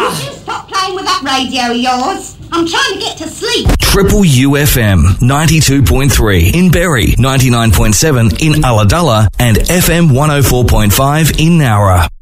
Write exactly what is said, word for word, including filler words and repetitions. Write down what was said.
Could you stop playing with that radio of yours? I'm trying to get to sleep. Triple U F M ninety-two point three in Berry, ninety-nine point seven in Ulladulla, and F M one oh four point five in Nowra.